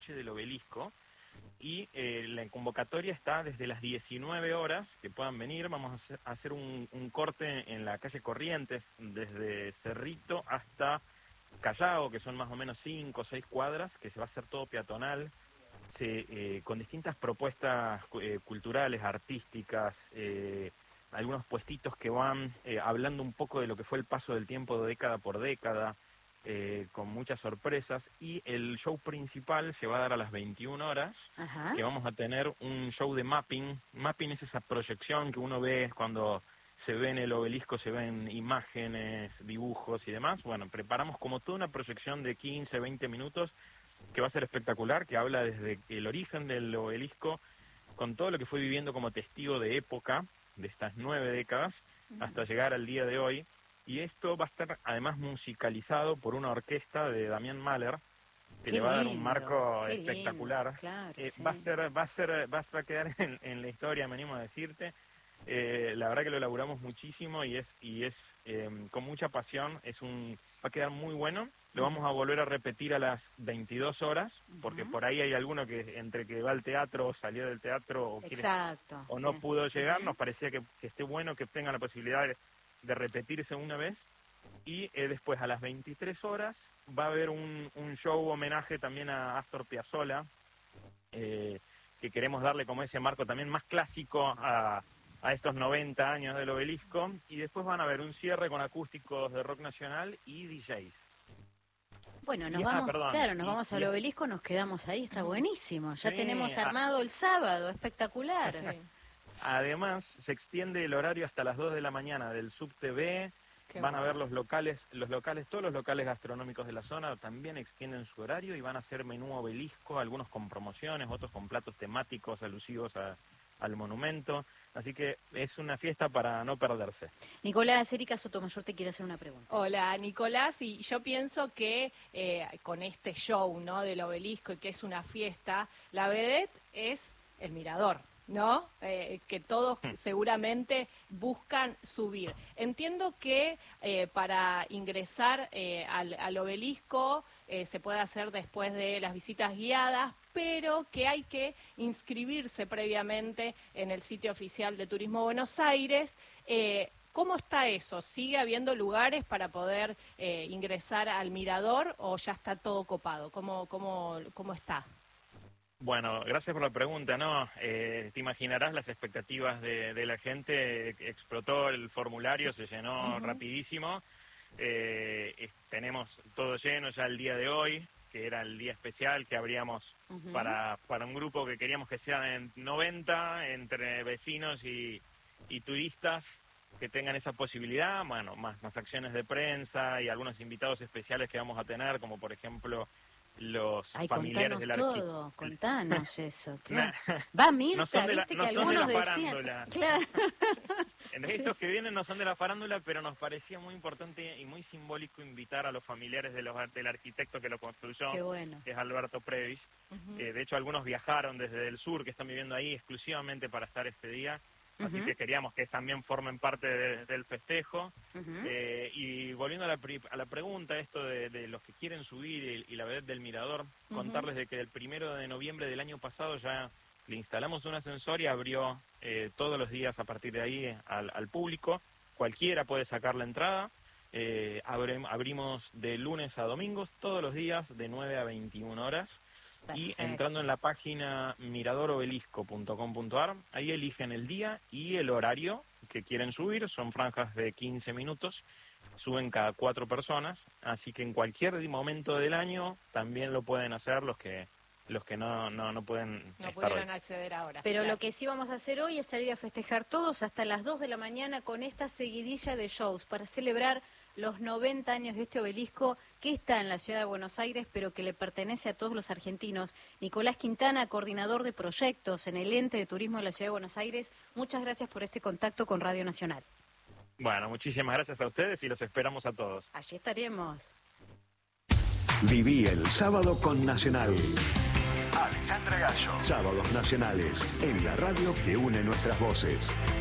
del Obelisco. Y la convocatoria está desde las 19 horas, que puedan venir. Vamos a hacer un corte en la calle Corrientes, desde Cerrito hasta Callao, que son más o menos 5 o 6 cuadras, que se va a hacer todo peatonal, con distintas propuestas culturales, artísticas, algunos puestitos que van hablando un poco de lo que fue el paso del tiempo de década por década, con muchas sorpresas, y el show principal se va a dar a las 21 horas, Ajá. que vamos a tener un show de mapping. Mapping es esa proyección que uno ve cuando se ve en el Obelisco, se ven imágenes, dibujos y demás. Bueno, preparamos como toda una proyección de 15, 20 minutos, que va a ser espectacular, que habla desde el origen del Obelisco, con todo lo que fue viviendo como testigo de época, de estas 9 décadas, hasta llegar al día de hoy. Y esto va a estar además musicalizado por una orquesta de Damián Mahler, que Qué le va a dar un lindo, marco qué espectacular. lindo, claro, sí. Va a quedar en la historia, me animo a decirte. La verdad que lo elaboramos muchísimo y es con mucha pasión. Va a quedar muy bueno. Lo vamos a volver a repetir a las 22 horas, porque por ahí hay alguno que entre que va al teatro o salió del teatro o Exacto, o no sí. pudo llegar. Nos parecía que esté bueno que tengan la posibilidad de repetirse una vez. Y después a las 23 horas va a haber un show homenaje también a Astor Piazzolla, que queremos darle como ese marco también más clásico a estos 90 años del Obelisco. Y después van a haber un cierre con acústicos de rock nacional y DJs. Bueno, nos vamos al Obelisco, nos quedamos ahí, está buenísimo. Ya tenemos armado el sábado, espectacular. Sí. Además, se extiende el horario hasta las 2 de la mañana del SubTV. Van a ver todos los locales gastronómicos de la zona también extienden su horario y van a hacer menú Obelisco, algunos con promociones, otros con platos temáticos alusivos al monumento. Así que es una fiesta para no perderse. Nicolás, Erika Sotomayor te quiere hacer una pregunta. Hola, Nicolás, y yo pienso que con este show, ¿no?, del Obelisco, y que es una fiesta, la vedette es el mirador, ¿no? Que todos seguramente buscan subir. Entiendo que para ingresar al Obelisco se puede hacer después de las visitas guiadas, pero que hay que inscribirse previamente en el sitio oficial de Turismo Buenos Aires. ¿Cómo está eso? ¿Sigue habiendo lugares para poder ingresar al mirador o ya está todo copado? ¿Cómo está? Bueno, gracias por la pregunta. No, te imaginarás las expectativas de la gente. Explotó el formulario, se llenó rapidísimo. Tenemos todo lleno ya el día de hoy, que era el día especial que abríamos para un grupo que queríamos que sean 90 entre vecinos y turistas que tengan esa posibilidad. Bueno, más acciones de prensa y algunos invitados especiales que vamos a tener, como por ejemplo los familiares del arquitecto. Contanos eso, claro. Va Mirta, viste que algunos decían. Claro. Estos que vienen no son de la farándula, pero nos parecía muy importante y muy simbólico invitar a los familiares del arquitecto que lo construyó, que es Alberto Previs. De hecho, algunos viajaron desde el sur, que están viviendo ahí exclusivamente para estar este día. Así que queríamos que también formen parte del festejo. Y volviendo a la pregunta, esto de los que quieren subir y la vedette del mirador, contarles de que el 1 de noviembre del año pasado ya le instalamos un ascensor y abrió todos los días a partir de ahí al público. Cualquiera puede sacar la entrada. Abrimos de lunes a domingos, todos los días, de 9 a 21 horas. Perfecto. Y entrando en la página miradorobelisco.com.ar, ahí eligen el día y el horario que quieren subir. Son franjas de 15 minutos, suben cada 4 personas, así que en cualquier momento del año también lo pueden hacer los que no pueden estar hoy. Acceder ahora. Pero lo que sí vamos a hacer hoy es salir a festejar todos hasta las 2 de la mañana con esta seguidilla de shows para celebrar los 90 años de este obelisco que está en la ciudad de Buenos Aires, pero que le pertenece a todos los argentinos. Nicolás Quintana, coordinador de proyectos en el Ente de Turismo de la ciudad de Buenos Aires, muchas gracias por este contacto con Radio Nacional. Bueno, muchísimas gracias a ustedes y los esperamos a todos. Allí estaremos. Viví el sábado con Nacional. Alejandra Gallo. Sábados nacionales, en la radio que une nuestras voces.